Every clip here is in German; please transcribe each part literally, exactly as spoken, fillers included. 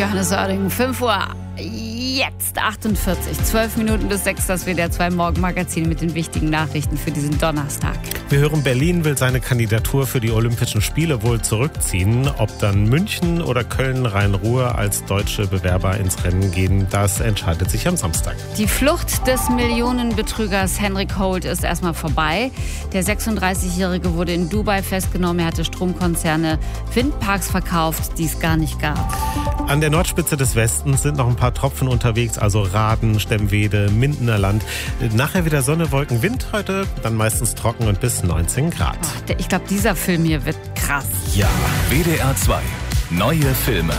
Johannes Oerding. fünf Uhr, jetzt achtundvierzig. zwölf Minuten bis sechs, das W D R zwei Morgenmagazin mit den wichtigen Nachrichten für diesen Donnerstag. Wir hören, Berlin will seine Kandidatur für die Olympischen Spiele wohl zurückziehen. Ob dann München oder Köln-Rhein-Ruhr als deutsche Bewerber ins Rennen gehen, das entscheidet sich am Samstag. Die Flucht des Millionenbetrügers Henrik Holt ist erstmal vorbei. Der sechsunddreißigjährige wurde in Dubai festgenommen. Er hatte Stromkonzerne Windparks verkauft, die es gar nicht gab. An der Nordspitze des Westens sind noch ein paar Tropfen unterwegs, also Raden, Stemmwede, Mindener Land. Nachher wieder Sonne, Wolken, Wind heute, dann meistens trocken und bis neunzehn Grad. Oh, ich glaube, dieser Film hier wird krass. Ja. W D R zwei. Neue Filme.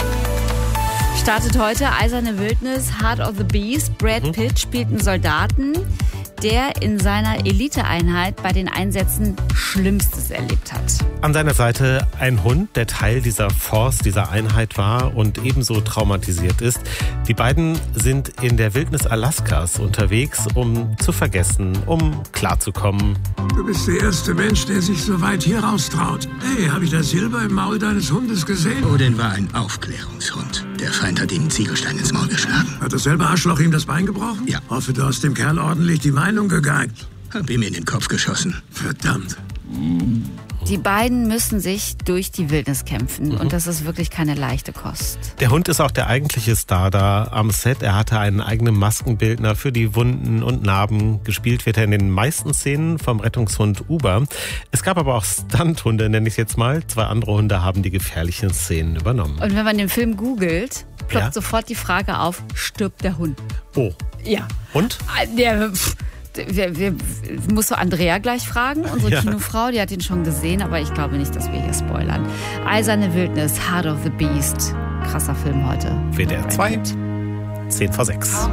Startet heute Eiserne Wildnis, Heart of the Beast. Brad Pitt spielt einen Soldaten, der in seiner Eliteeinheit bei den Einsätzen Schlimmstes erlebt hat. An seiner Seite ein Hund, der Teil dieser Force, dieser Einheit war und ebenso traumatisiert ist. Die beiden sind in der Wildnis Alaskas unterwegs, um zu vergessen, um klarzukommen. Du bist der erste Mensch, der sich so weit hier raustraut. Hey, habe ich das Silber im Maul deines Hundes gesehen? Odin war ein Aufklärungshund. Der Feind hat ihm einen Ziegelstein ins Maul geschlagen. Hat dasselbe Arschloch ihm das Bein gebrochen? Ja. Hoffe, du hast dem Kerl ordentlich die Meinung gegeigt. Hab ihm in den Kopf geschossen. Verdammt. Die beiden müssen sich durch die Wildnis kämpfen. Und das ist wirklich keine leichte Kost. Der Hund ist auch der eigentliche Star da am Set. Er hatte einen eigenen Maskenbildner für die Wunden und Narben. Gespielt wird er in den meisten Szenen vom Rettungshund Uber. Es gab aber auch Stunthunde, nenne ich es jetzt mal. Zwei andere Hunde haben die gefährlichen Szenen übernommen. Und wenn man den Film googelt, ploppt Ja? sofort die Frage auf, stirbt der Hund? Oh. Ja. Und? Der, pff, wir, wir, musst du Andrea gleich fragen, unsere Ja. Kinofrau, die hat ihn schon gesehen, aber ich glaube nicht, dass wir hier spoilern. Eiserne Wildnis, Heart of the Beast. Krasser Film heute. W D R zwei, zehn vor sechs.